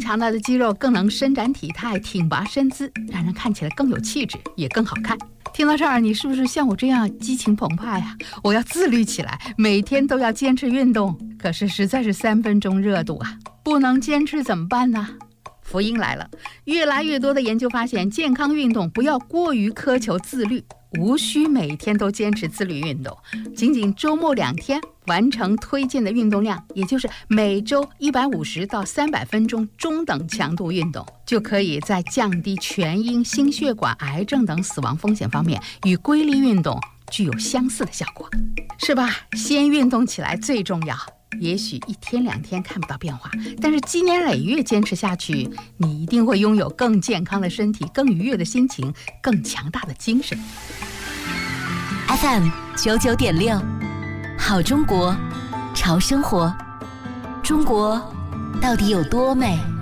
强大的肌肉更能伸展体态，挺拔身姿，让人看起来更有气质，也更好看。听到这儿，你是不是像我这样激情澎湃啊？我要自律起来，每天都要坚持运动。可是实在是3分钟热度啊，不能坚持怎么办呢？福音来了，越来越多的研究发现，健康运动不要过于苛求自律，无需每天都坚持自律运动，仅仅周末2天完成推荐的运动量，也就是每周150到300分钟中等强度运动，就可以在降低全因心血管癌症等死亡风险方面与规律运动具有相似的效果，是吧？先运动起来最重要。也许1天2天看不到变化，但是积年累月坚持下去，你一定会拥有更健康的身体，更愉悦的心情，更强大的精神。 FM 99.6，好中国，潮生活。中国到底有多美？